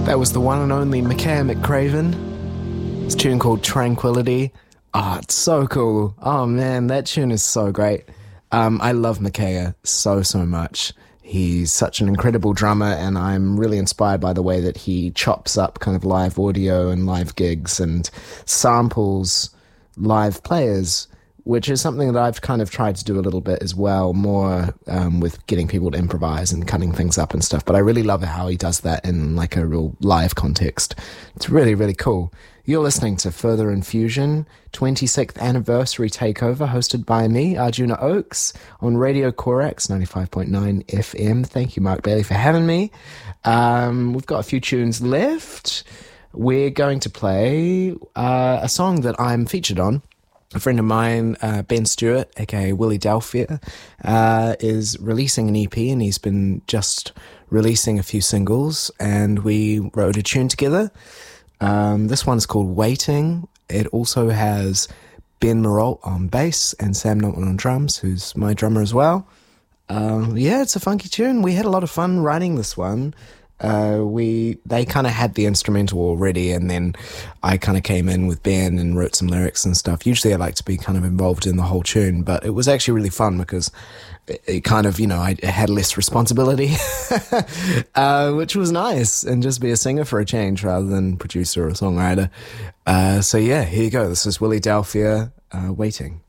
That was the one and only Makaya McCraven. It's a tune called Tranquility. Oh, it's so cool. Oh man, that tune is so great. I love Makaya so much. He's such an incredible drummer, and I'm really inspired by the way that he chops up kind of live audio and live gigs and samples live players, which is something that I've kind of tried to do a little bit as well, more with getting people to improvise and cutting things up and stuff. But I really love how he does that in like a real live context. It's really, really cool. You're listening to Further Infusion, 26th anniversary takeover, hosted by me, Arjuna Oakes, on Radio Corax 95.9 FM. Thank you, Mark Bailey, for having me. We've got a few tunes left. We're going to play a song that I'm featured on. A friend of mine, Ben Stewart, aka Willie Delphia, is releasing an EP, and he's been just releasing a few singles, and we wrote a tune together. This one's called Waiting. It also has Ben Marolt on bass and Sam Norton on drums, who's my drummer as well. Yeah, it's a funky tune. We had a lot of fun writing this one. They kind of had the instrumental already, and then I kind of came in with Ben and wrote some lyrics and stuff. Usually I like to be kind of involved in the whole tune, but it was actually really fun because it kind of, I had less responsibility, which was nice, and just be a singer for a change rather than producer or songwriter. So yeah, here you go. This is Willie Delphia, Waiting.